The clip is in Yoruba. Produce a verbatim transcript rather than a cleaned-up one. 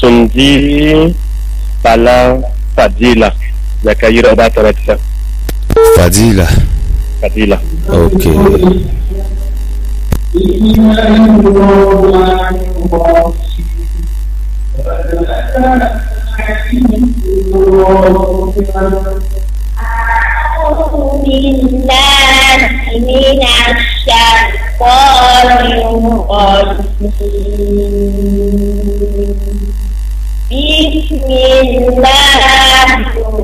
Sundi Pala Fadila Zakaira Bataratsa. Fadila. Fadila. Okay. أعوذ بالله من الشيطان الرجيم. بسم الله